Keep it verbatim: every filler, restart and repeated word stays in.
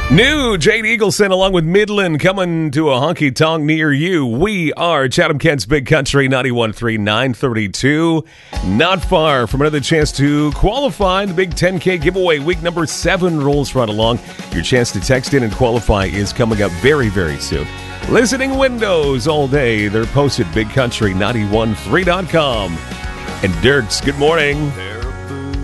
New Jade Eagleson along with Midland coming to a honky tonk near you. We are Chatham Kent's Big Country ninety-one point three, nine thirty-two. Not far from another chance to qualify. The Big ten K giveaway week number seven rolls right along. Your chance to text in and qualify is coming up very, very soon. Listening windows all day. They're posted big country ninety-one point three dot com. And Dirks, good morning.